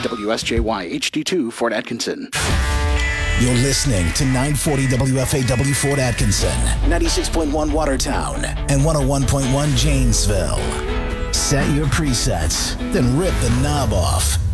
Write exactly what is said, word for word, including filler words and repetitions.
W S J Y H D two, Fort Atkinson. You're listening to nine forty W F A W Fort Atkinson, ninety-six point one Watertown, and one oh one point one Janesville. Set your presets, then rip the knob off.